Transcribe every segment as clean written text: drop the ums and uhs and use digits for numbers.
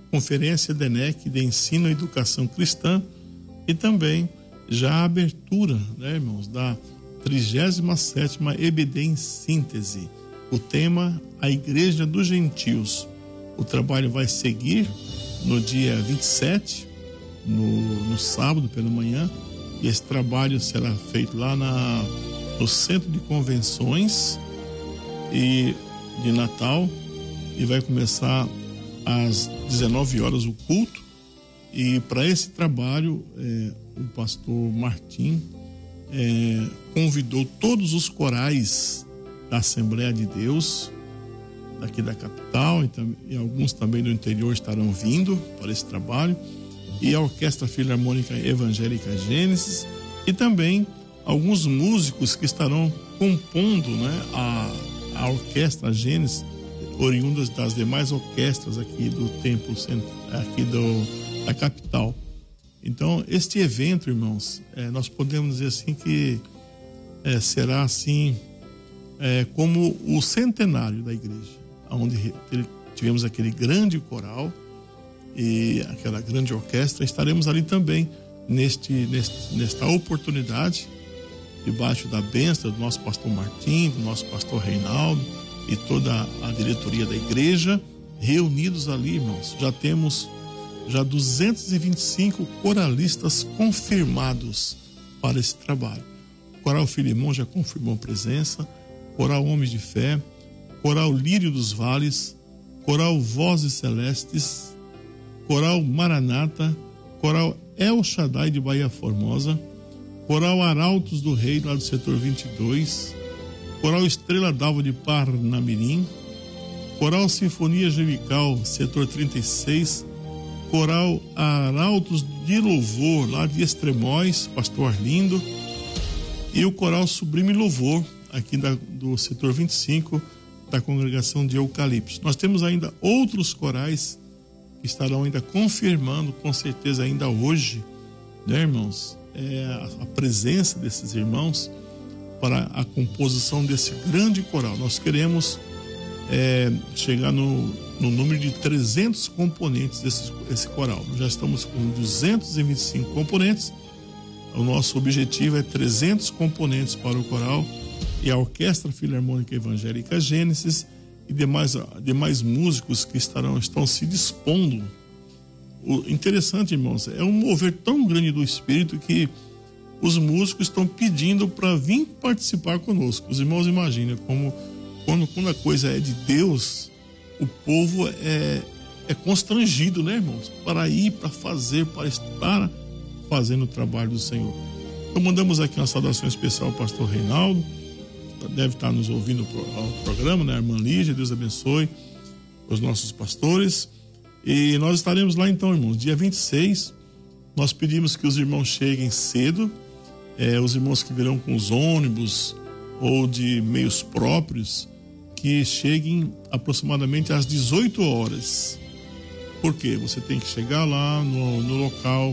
Conferência DENEC de Ensino e Educação Cristã e também já a abertura, né, irmãos, da 37ª EBD em Síntese. O tema, a Igreja dos Gentios. O trabalho vai seguir no dia 27, no sábado pela manhã, e esse trabalho será feito lá no Centro de Convenções e de Natal, e vai começar às 19 horas o culto. E para esse trabalho o pastor Martim convidou todos os corais da Assembleia de Deus daqui da capital, e alguns também do interior estarão vindo para esse trabalho, e a Orquestra Filarmônica Evangélica Gênesis, e também alguns músicos que estarão compondo, né, a Orquestra Gênesis, oriundas das demais orquestras aqui do templo, aqui da capital. Então, este evento, irmãos, nós podemos dizer assim que será assim como o centenário da igreja, onde tivemos aquele grande coral e aquela grande orquestra. Estaremos ali também nesta oportunidade, debaixo da bênção do nosso pastor Martim, do nosso pastor Reinaldo e toda a diretoria da igreja, reunidos ali, irmãos. Já temos 225 coralistas confirmados para esse trabalho. O Coral Filemon já confirmou presença, Coral Homens de Fé, Coral Lírio dos Vales, Coral Vozes Celestes, Coral Maranata, Coral El Shaddai de Bahia Formosa, Coral Arautos do Rei, lá do setor 22, Coral Estrela d'Alva de Parnamirim, Coral Sinfonia Angelical, setor 36, Coral Arautos de Louvor, lá de Extremóis, pastor Arlindo, e o Coral Sublime Louvor, aqui do setor 25, da congregação de Eucalipto. Nós temos ainda outros corais que estarão ainda confirmando, com certeza ainda hoje, né, irmãos, a presença desses irmãos para a composição desse grande coral. Nós queremos chegar no número de 300 componentes desse coral. Nós já estamos com 225 componentes. O nosso objetivo é 300 componentes para o coral, e a Orquestra Filarmônica Evangélica Gênesis e demais músicos que estão se dispondo. O interessante, irmãos, é um mover tão grande do Espírito que os músicos estão pedindo para vir participar conosco. Os irmãos imaginem como quando a coisa é de Deus, o povo é constrangido, né, irmãos? Para ir, para fazer, para estar fazendo o trabalho do Senhor. Então mandamos aqui uma saudação especial ao pastor Reinaldo, que deve estar nos ouvindo ao programa, né? A irmã Lígia, Deus abençoe os nossos pastores. E nós estaremos lá então, irmãos, dia 26. Nós pedimos que os irmãos cheguem cedo, os irmãos que virão com os ônibus ou de meios próprios, que cheguem aproximadamente às 18 horas. Por quê? Você tem que chegar lá no local,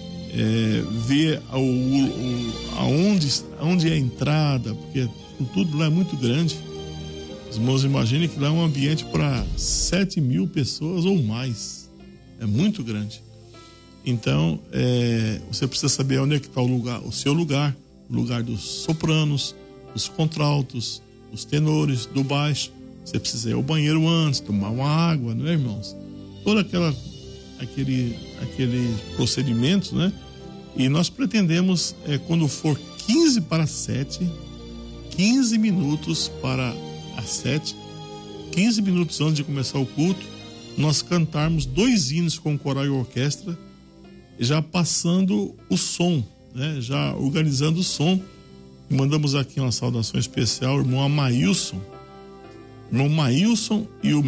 ver aonde é a entrada, porque tudo lá é muito grande. Os irmãos imaginem que lá é um ambiente para 7.000 pessoas ou mais. É muito grande. Então, você precisa saber onde é que está o seu lugar, o lugar dos sopranos, dos contraltos, dos tenores, do baixo. Você precisa ir ao banheiro antes, tomar uma água, não é, irmãos? Todo aquele procedimento, né? E nós pretendemos, quando for 15 para 7, 15 minutos para as 7, 15 minutos antes de começar o culto, nós cantarmos 2 hinos com o coral e orquestra, já passando o som, né? Já organizando o som. E mandamos aqui uma saudação especial ao irmão Amailson, e o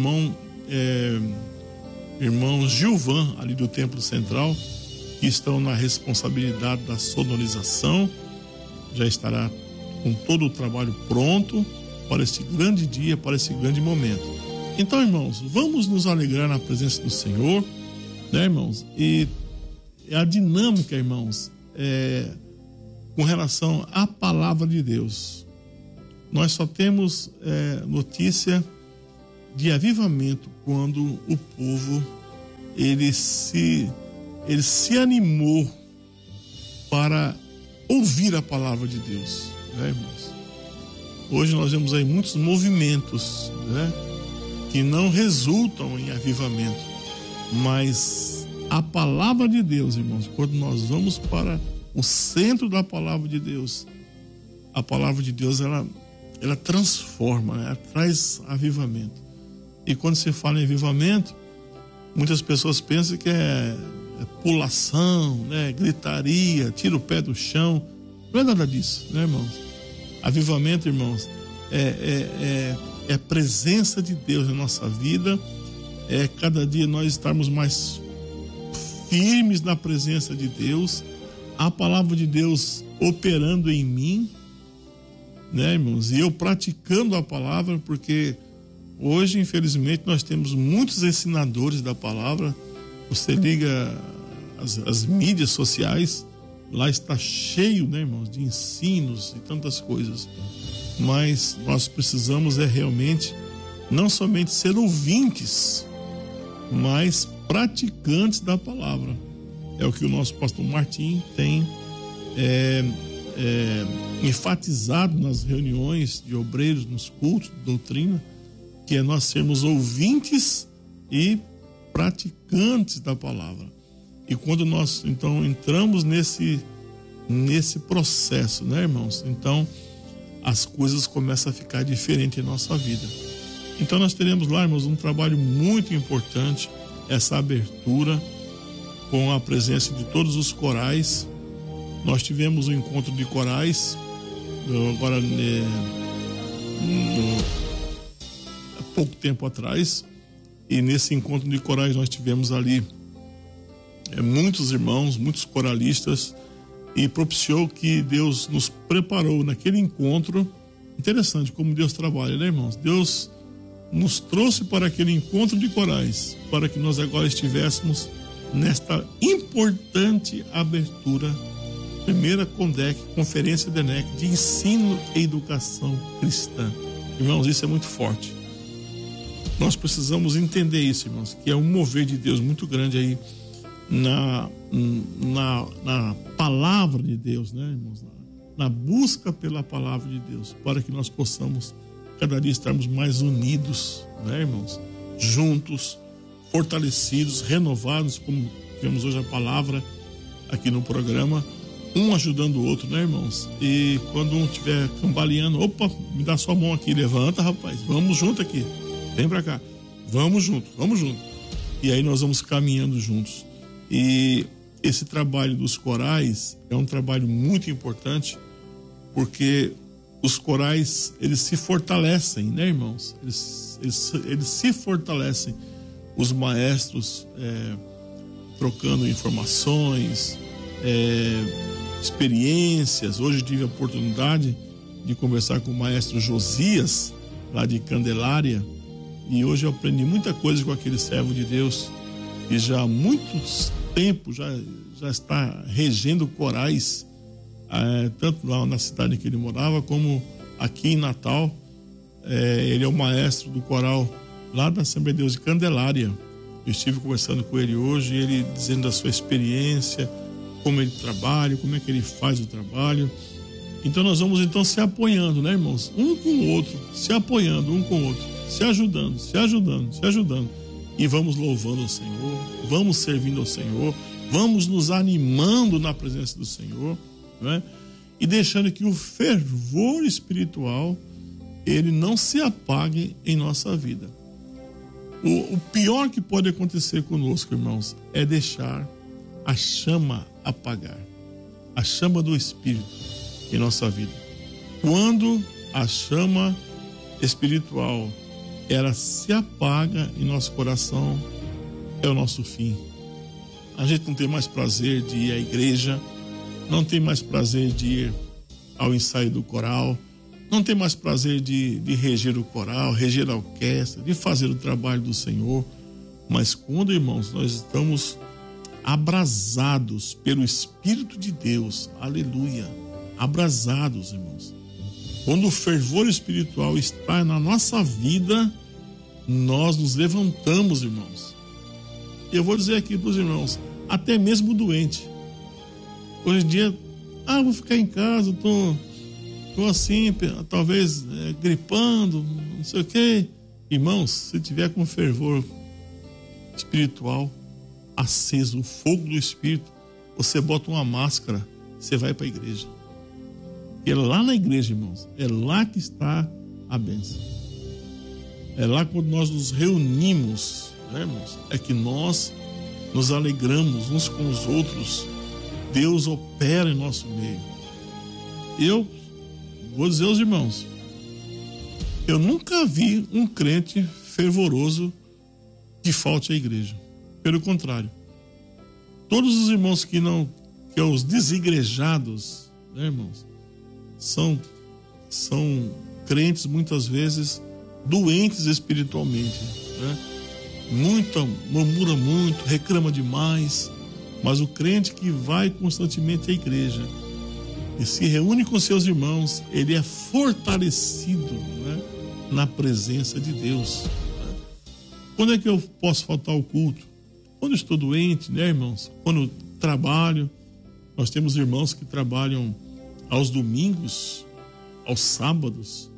irmão Gilvan, ali do Templo Central, que estão na responsabilidade da sonorização. Já estará com todo o trabalho pronto para esse grande dia, para esse grande momento. Então, irmãos, vamos nos alegrar na presença do Senhor, né, irmãos? E a dinâmica, irmãos, com relação à palavra de Deus, nós só temos notícia de avivamento quando o povo ele se animou para ouvir a palavra de Deus, né, irmãos? Hoje nós vemos aí muitos movimentos, né, que não resultam em avivamento, mas a palavra de Deus, irmãos, quando nós vamos para o centro da palavra de Deus, a palavra de Deus ela transforma, né? Ela traz avivamento. E quando se fala em avivamento, muitas pessoas pensam que é pulação, né? Gritaria, tira o pé do chão. Não é nada disso, né, irmãos? Avivamento, irmãos, é presença de Deus na nossa vida, é cada dia nós estarmos mais firmes na presença de Deus, a palavra de Deus operando em mim, né, irmãos? E eu praticando a palavra, porque hoje, infelizmente, nós temos muitos ensinadores da palavra. Você liga as mídias sociais, lá está cheio, né, irmãos, de ensinos e tantas coisas. Mas nós precisamos realmente não somente ser ouvintes, mas praticantes da palavra. É o que o nosso pastor Martim tem enfatizado nas reuniões de obreiros, nos cultos de doutrina, que é nós sermos ouvintes e praticantes da palavra. E quando nós, então, entramos nesse processo, né, irmãos? Então, as coisas começam a ficar diferentes em nossa vida. Então, nós teremos lá, irmãos, um trabalho muito importante, essa abertura, com a presença de todos os corais. Nós tivemos um encontro de corais, agora, há pouco tempo atrás, e nesse encontro de corais nós tivemos ali muitos irmãos, muitos coralistas, e propiciou que Deus nos preparou naquele encontro. Interessante como Deus trabalha, né, irmãos? Deus nos trouxe para aquele encontro de corais, para que nós agora estivéssemos nesta importante abertura, primeira CONDEC, Conferência DENEC, de Ensino e Educação Cristã. Irmãos, isso é muito forte. Nós precisamos entender isso, irmãos, que é um mover de Deus muito grande aí na palavra de Deus, né, irmãos? Na busca pela palavra de Deus, para que nós possamos cada dia estarmos mais unidos, né, irmãos? Juntos, fortalecidos, renovados, como vemos hoje a palavra aqui no programa, um ajudando o outro, né, irmãos? E quando um estiver cambaleando, opa, me dá sua mão aqui, levanta, rapaz, vamos junto aqui, vem pra cá, vamos junto. E aí nós vamos caminhando juntos. E esse trabalho dos corais é um trabalho muito importante, porque os corais, eles se fortalecem, né, irmãos? Eles se fortalecem. Os maestros trocando informações, experiências. Hoje tive a oportunidade de conversar com o maestro Josias, lá de Candelária, e hoje eu aprendi muita coisa com aquele servo de Deus, que já há muito tempo já está regendo corais, tanto lá na cidade que ele morava, como aqui em Natal. Ele é o maestro do coral lá da Assembleia de Deus de Candelária. Eu estive conversando com ele hoje, ele dizendo da sua experiência, como ele trabalha, como é que ele faz o trabalho. Então nós vamos se apoiando, né, irmãos? Um com o outro, se apoiando um com o outro, se ajudando. E vamos louvando o Senhor, vamos servindo ao Senhor, vamos nos animando na presença do Senhor, né? E deixando que o fervor espiritual, ele não se apague em nossa vida. O pior que pode acontecer conosco, irmãos, é deixar a chama apagar, a chama do Espírito em nossa vida. Quando a chama espiritual ela se apaga em nosso coração, é o nosso fim. A gente não tem mais prazer de ir à igreja, não tem mais prazer de ir ao ensaio do coral, não tem mais prazer de reger o coral, reger a orquestra, de fazer o trabalho do Senhor. Mas quando, irmãos, nós estamos abrasados pelo Espírito de Deus, aleluia, abrasados, irmãos, quando o fervor espiritual está na nossa vida, nós nos levantamos, irmãos. Eu vou dizer aqui para os irmãos, até mesmo doente. Hoje em dia, vou ficar em casa, tô assim, talvez gripando, não sei o quê. Irmãos, se tiver com fervor espiritual aceso, o fogo do Espírito, você bota uma máscara, você vai para a igreja. E é lá na igreja, irmãos, é lá que está a bênção. É lá quando nós nos reunimos, né, irmãos? É que nós nos alegramos uns com os outros. Deus opera em nosso meio. Eu vou dizer aos irmãos, eu nunca vi um crente fervoroso que falte à igreja. Pelo contrário, todos os irmãos que os desigrejados, né, irmãos, são crentes muitas vezes doentes espiritualmente, né? Murmura muito, reclama demais, mas o crente que vai constantemente à igreja e se reúne com seus irmãos, ele é fortalecido, né, na presença de Deus. Né? Quando é que eu posso faltar ao culto? Quando estou doente, né, irmãos? Quando trabalho, nós temos irmãos que trabalham aos domingos, aos sábados,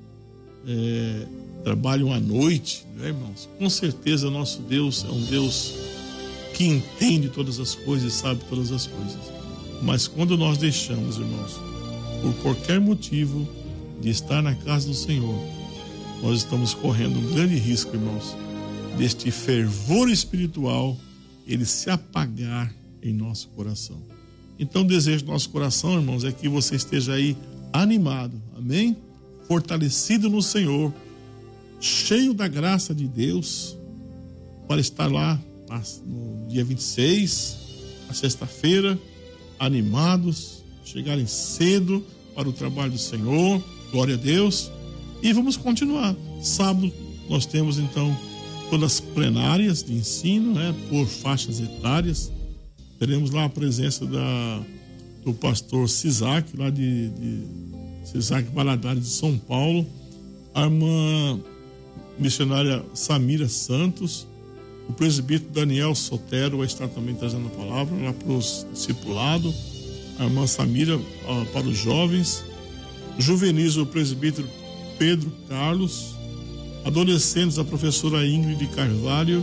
trabalham à noite, né, irmãos? Com certeza nosso Deus é um Deus que entende todas as coisas, sabe todas as coisas. Mas quando nós deixamos, irmãos, por qualquer motivo de estar na casa do Senhor, nós estamos correndo um grande risco, irmãos, deste fervor espiritual ele se apagar em nosso coração. Então, o desejo do nosso coração, irmãos, é que você esteja aí animado, amém? Fortalecido no Senhor, cheio da graça de Deus, para estar lá no dia 26, a sexta-feira, animados, chegarem cedo para o trabalho do Senhor, glória a Deus, e vamos continuar. Sábado nós temos então todas as plenárias de ensino, né, por faixas etárias. Teremos lá a presença do pastor Cisac, lá de Cisac Valadares de São Paulo, a irmã missionária Samira Santos, o presbítero Daniel Sotero vai estar também trazendo a palavra lá para os discipulados, a irmã Samira para os jovens, juvenis o presbítero Pedro Carlos, adolescentes a professora Ingrid Carvalho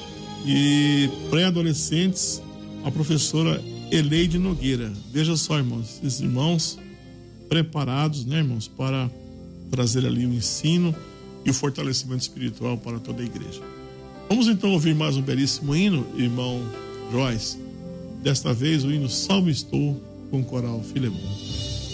e pré-adolescentes a professora Eleide Nogueira. Veja só, irmãos, esses irmãos preparados, né, irmãos, para trazer ali o ensino e o fortalecimento espiritual para toda a igreja. Vamos então ouvir mais um belíssimo hino, irmão Joyce. Desta vez o hino Salve Estou com o coral Filemon.